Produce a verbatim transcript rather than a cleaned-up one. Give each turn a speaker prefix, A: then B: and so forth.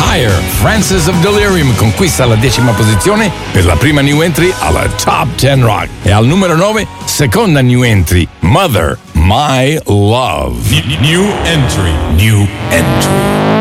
A: Fire. Frances of Delirium conquista la decima posizione per la prima new entry alla Top dieci Rock. E al numero nove, seconda new entry, Mother, My Love.
B: New entry.
A: New entry.